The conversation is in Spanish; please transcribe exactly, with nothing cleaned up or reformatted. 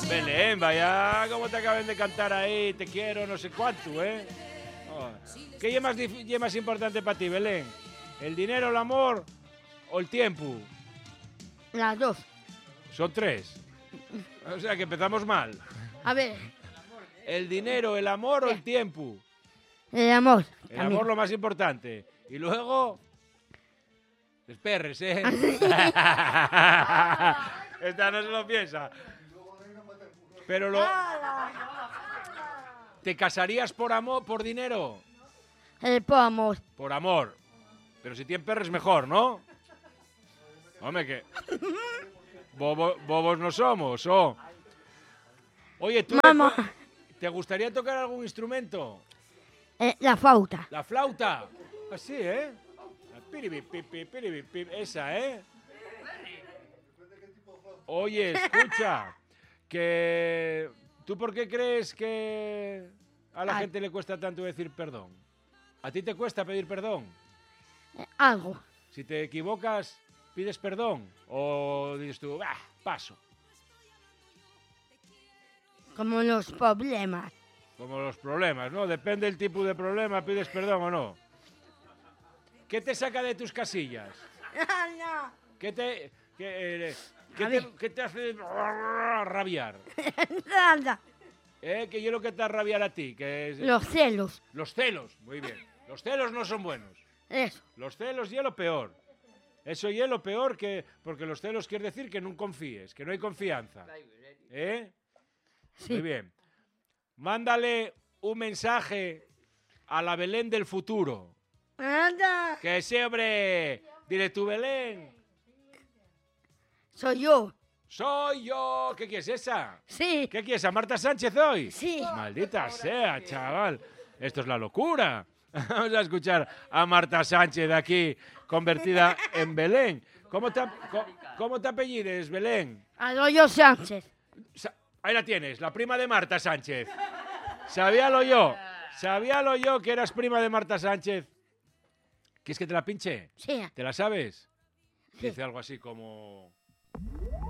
Belén, vaya, como te acaben de cantar ahí, te quiero, no sé cuánto, ¿eh? Oh. ¿Qué es más, es más importante para ti, Belén? ¿El dinero, el amor o el tiempo? Las dos. Son tres. O sea que empezamos mal. A ver. ¿El dinero, el amor o el tiempo? El amor. El también. amor lo más importante. Y luego... Los perres, ¿eh? Esta no se lo piensa. Pero lo... ¿Te casarías por amor, por dinero? El por amor. Por amor. Pero si tienen perres mejor, ¿no? Hombre, que... Bobo, bobos no somos, ¿o? Oye, ¿tú Mamá. te gustaría tocar algún instrumento? Eh, la flauta. La flauta. Así, ¿eh? La piripipipi, piripipi, esa, ¿eh? Oye, escucha, que... ¿Tú por qué crees que a la Ay. gente le cuesta tanto decir perdón? ¿A ti te cuesta pedir perdón? Eh, algo. Si te equivocas, ¿pides perdón? ¿O dices tú, bah, paso? Como los problemas. Como los problemas, ¿no? Depende del tipo de problema, ¿pides perdón o no? ¿Qué te saca de tus casillas? No. ¿Qué te, qué, eh, qué A te, ver. qué te hace rabiar? Nada. ¿Eh? ¿Qué es lo que te hace rabiar a ti? Que es- Los celos. Los celos, muy bien. Los celos no son buenos. Eso. Los celos y es lo peor. Eso y es lo peor que... Porque los celos quiere decir que no confíes, que no hay confianza. ¿Eh? Sí. Muy bien. Mándale un mensaje a la Belén del futuro. Anda. Que sí, hombre. Dile tú, Belén. Soy yo. Soy yo. ¿Qué quieres esa? Sí. ¿Qué quieres? ¿A Marta Sánchez hoy? Sí. Maldita sea, chaval. Esto es la locura. Vamos a escuchar a Marta Sánchez aquí, convertida en Belén. ¿Cómo te, co- cómo te apellides, Belén? Arroyo Sánchez. Sa- Ahí la tienes, la prima de Marta Sánchez. Sabíalo yo. Sabíalo yo que eras prima de Marta Sánchez. ¿Quieres que te la pinche? Sí. ¿Te la sabes? Sí. Dice algo así como...